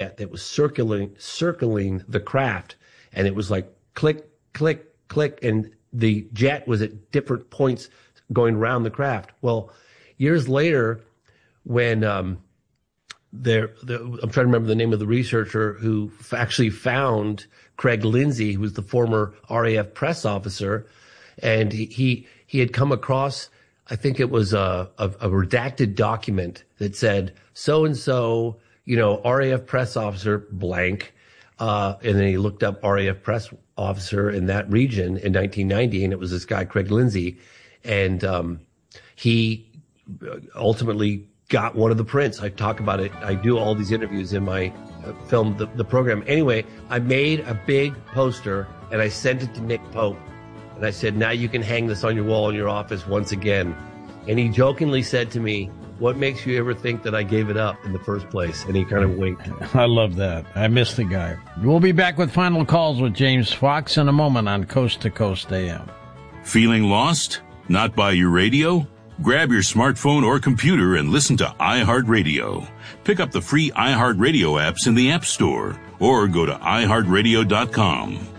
jet that was circling the craft, and it was like click, click, click, and the jet was at different points going around the craft. Well, years later, when I'm trying to remember the name of the researcher who actually found Craig Lindsay, who was the former RAF press officer, and he had come across, I think it was a redacted document that said so-and-so, RAF press officer blank, and then he looked up RAF press officer in that region in 1990, and it was this guy, Craig Lindsay, and he ultimately got one of the prints. I talk about it. I do all these interviews in my film, the program. Anyway, I made a big poster, and I sent it to Nick Pope, and I said, now you can hang this on your wall in your office once again. And he jokingly said to me, what makes you ever think that I gave it up in the first place? And he kind of winked. I love that. I miss the guy. We'll be back with Final Calls with James Fox in a moment on Coast to Coast AM. Feeling lost? Not by your radio? Grab your smartphone or computer and listen to iHeartRadio. Pick up the free iHeartRadio apps in the App Store or go to iHeartRadio.com.